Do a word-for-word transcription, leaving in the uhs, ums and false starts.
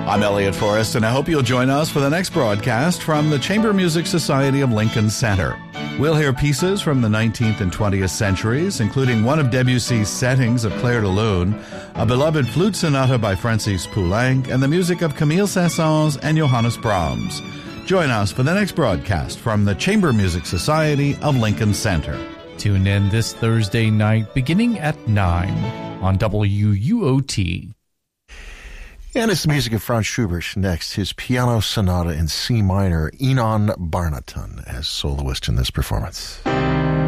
I'm Elliot Forrest, and I hope you'll join us for the next broadcast from the Chamber Music Society of Lincoln Center. We'll hear pieces from the nineteenth and twentieth centuries, including one of Debussy's settings of Clair de Lune, a beloved flute sonata by Francis Poulenc, and the music of Camille Saint-Saëns and Johannes Brahms. Join us for the next broadcast from the Chamber Music Society of Lincoln Center. Tune in this Thursday night beginning at nine on W U O T. And it's the music of Franz Schubert. Next, his piano sonata in C minor, Enon Barnaton as soloist in this performance.